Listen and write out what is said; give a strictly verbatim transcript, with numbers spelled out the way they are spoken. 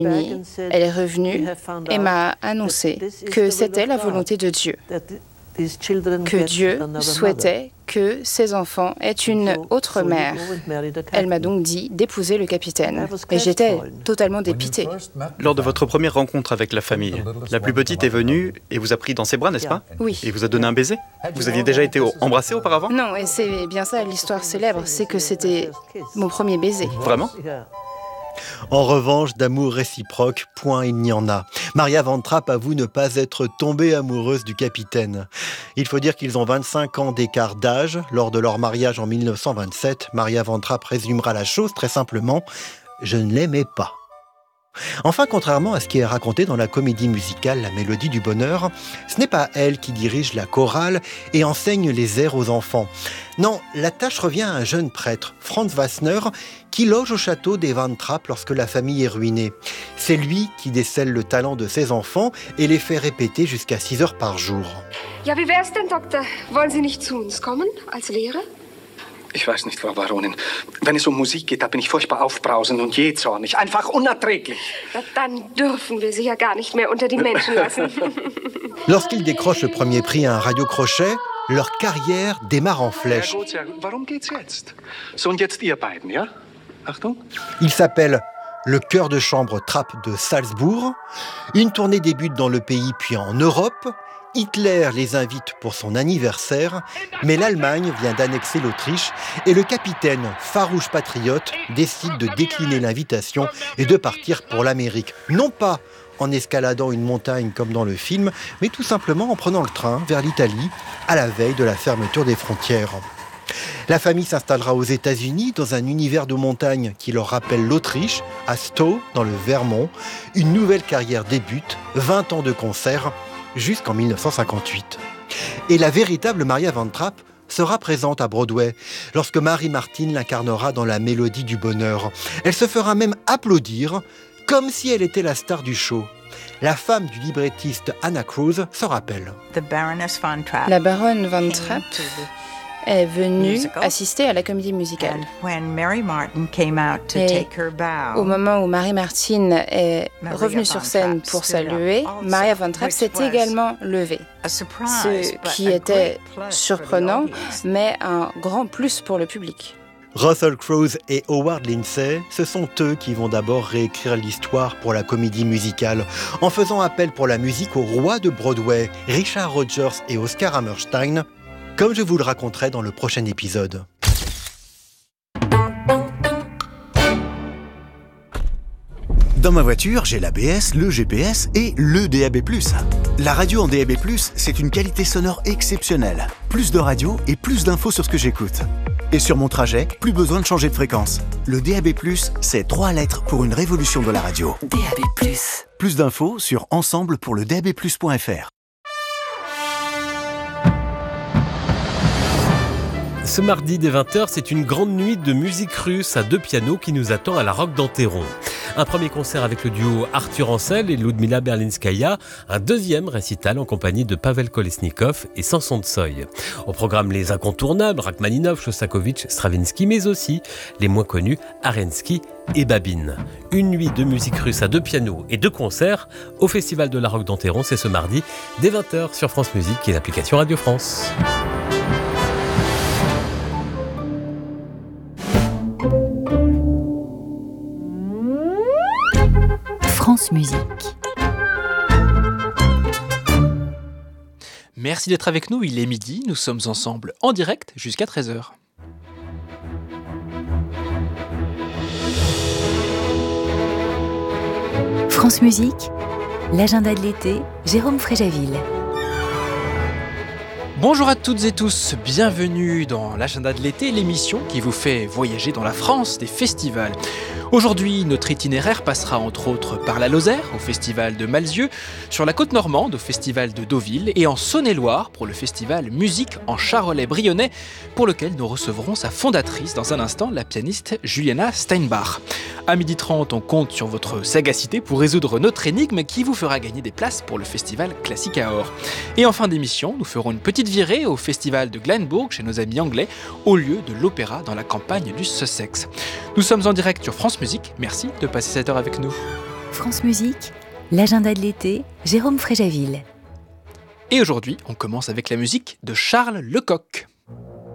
Elle est revenue et m'a annoncé que c'était la volonté de Dieu, que Dieu souhaitait que ses enfants aient une autre mère. Elle m'a donc dit d'épouser le capitaine. Et j'étais totalement dépitée. Lors de votre première rencontre avec la famille, la plus petite est venue et vous a pris dans ses bras, n'est-ce pas ? Oui. Et vous a donné un baiser ? Vous aviez déjà été embrassé auparavant ? Non, et c'est bien ça l'histoire célèbre, c'est que c'était mon premier baiser. Vraiment ? En revanche, d'amour réciproque, point il n'y en a. Maria Van Trapp avoue ne pas être tombée amoureuse du capitaine. Il faut dire qu'ils ont vingt-cinq ans d'écart d'âge. Lors de leur mariage en mille neuf cent vingt-sept, Maria Van Trapp résumera la chose très simplement « Je ne l'aimais pas ». Enfin, contrairement à ce qui est raconté dans la comédie musicale La Mélodie du Bonheur, ce n'est pas elle qui dirige la chorale et enseigne les airs aux enfants. Non, la tâche revient à un jeune prêtre, Franz Wassner, qui loge au château des Van Trapp lorsque la famille est ruinée. C'est lui qui décèle le talent de ses enfants et les fait répéter jusqu'à six heures par jour. Ja, wie wär's denn, Doktor? Wollen Sie nicht zu uns kommen, als Lehrer? Ich weiß nicht, Frau Baronin. Wenn es um Musik geht, da bin ich furchtbar aufbrausend und jähzornig. Einfach unerträglich. Na, dann dürfen wir Sie ja gar nicht mehr unter die Menschen lassen. Lorsqu'ils décrochent le premier prix à un radio-crochet, leur carrière démarre en flèche. Sehr gut, sehr gut. Warum geht's jetzt? So, und jetzt ihr beiden, ja? Achtung. Il s'appelle le chœur de chambre Trapp de Salzbourg. Une tournée débute dans le pays puis en Europe. Hitler les invite pour son anniversaire, mais l'Allemagne vient d'annexer l'Autriche et le capitaine, farouche patriote, décide de décliner l'invitation et de partir pour l'Amérique. Non pas en escaladant une montagne comme dans le film, mais tout simplement en prenant le train vers l'Italie à la veille de la fermeture des frontières. La famille s'installera aux États-Unis dans un univers de montagne qui leur rappelle l'Autriche, à Stowe, dans le Vermont. Une nouvelle carrière débute, vingt ans de concerts, jusqu'en mille neuf cent cinquante-huit. Et la véritable Maria Van Trapp sera présente à Broadway lorsque Mary Martin l'incarnera dans La Mélodie du Bonheur. Elle se fera même applaudir comme si elle était la star du show. La femme du librettiste Anna Kruse se rappelle. La baronne Van Trapp est venue assister à la comédie musicale. Et au moment où Mary Martin est revenue sur scène pour saluer, Maria Van Trapp s'est également levée. Ce qui était surprenant, mais un grand plus pour le public. Russell Crowe et Howard Lindsay, ce sont eux qui vont d'abord réécrire l'histoire pour la comédie musicale, en faisant appel pour la musique aux rois de Broadway, Richard Rodgers et Oscar Hammerstein, comme je vous le raconterai dans le prochain épisode. Dans ma voiture, j'ai l'A B S, le G P S et le D A B plus. La radio en D A B plus, c'est une qualité sonore exceptionnelle. Plus de radio et plus d'infos sur ce que j'écoute. Et sur mon trajet, plus besoin de changer de fréquence. Le D A B plus, c'est trois lettres pour une révolution de la radio. D A B plus. Plus d'infos sur ensemble pour le D A B plus point F R. Ce mardi dès vingt heures, c'est une grande nuit de musique russe à deux pianos qui nous attend à la Roque d'Anteron. Un premier concert avec le duo Arthur Ancel et Ludmila Berlinskaya, un deuxième récital en compagnie de Pavel Kolesnikov et Samson Tsoï. Au programme les incontournables, Rachmaninov, Shostakovich, Stravinsky, mais aussi les moins connus, Arensky et Babine. Une nuit de musique russe à deux pianos et deux concerts au Festival de la Roque d'Anteron, c'est ce mardi dès vingt heures sur France Musique et l'application Radio France. France Musique. Merci d'être avec nous, il est midi, nous sommes ensemble en direct jusqu'à treize heures. France Musique, l'agenda de l'été, Jérôme Fréjaville. Bonjour à toutes et tous, bienvenue dans l'agenda de l'été, l'émission qui vous fait voyager dans la France des festivals. Aujourd'hui, notre itinéraire passera entre autres par la Lozère, au festival de Malzieu, sur la côte normande, au festival de Deauville, et en Saône-et-Loire, pour le festival Musique en Charolais-Brionnais, pour lequel nous recevrons sa fondatrice dans un instant, la pianiste Juliana Steinbach. À midi trente, on compte sur votre sagacité pour résoudre notre énigme qui vous fera gagner des places pour le festival Classique à Or. Et en fin d'émission, nous ferons une petite virée au festival de Glenbourg, chez nos amis anglais, au lieu de l'opéra dans la campagne du Sussex. Nous sommes en direct sur France Musique, merci de passer cette heure avec nous. France Musique, l'agenda de l'été, Jérôme Fréjaville. Et aujourd'hui, on commence avec la musique de Charles Lecoq.